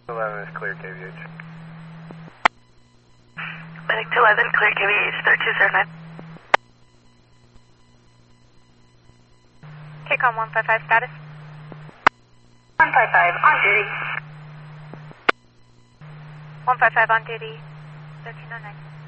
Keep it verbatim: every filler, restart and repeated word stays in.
eleven is clear, K V H. Medic to eleven, clear K V H, thirty-two zero nine. Kick on one five five status. one five five, on duty. one five five on duty, thirteen oh nine.